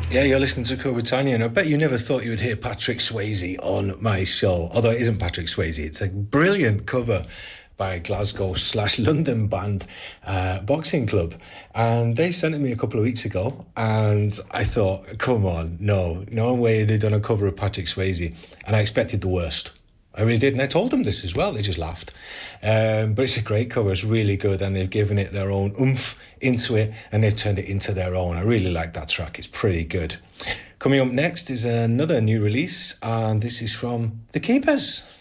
Yeah, you're listening to Cool Britannia, and I bet you never thought you would hear Patrick Swayze on my show. Although it isn't Patrick Swayze, it's a brilliant cover by a Glasgow/London band, Boxing Club. And they sent it me a couple of weeks ago, and I thought, come on, no way they've done a cover of Patrick Swayze. And I expected the worst. I really did, and I told them this as well. They just laughed. But it's a great cover. It's really good, and they've given it their own oomph into it, and they've turned it into their own. I really like that track. It's pretty good. Coming up next is another new release, and this is from The Keepers.